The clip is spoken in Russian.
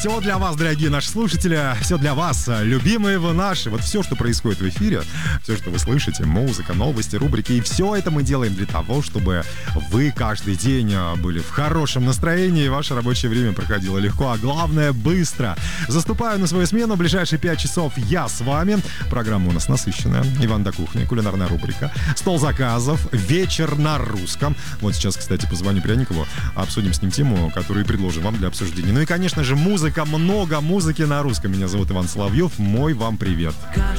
Все для вас, дорогие наши слушатели, все для вас, любимые вы наши. Вот все, что происходит в эфире, все, что вы слышите, музыка, новости, рубрики, и все это мы делаем для того, чтобы вы каждый день были в хорошем настроении, и ваше рабочее время проходило легко, а главное, быстро. Заступаю на свою смену, в ближайшие 5 часов я с вами. Программа у нас насыщенная. Иван до кухни, кулинарная рубрика, стол заказов, вечер на русском. Вот сейчас, кстати, позвоню Пряникову, обсудим с ним тему, которую предложим вам для обсуждения. Ну и, конечно же, музыка, много музыки на русском. Меня зовут Иван Соловьев. Мой вам привет.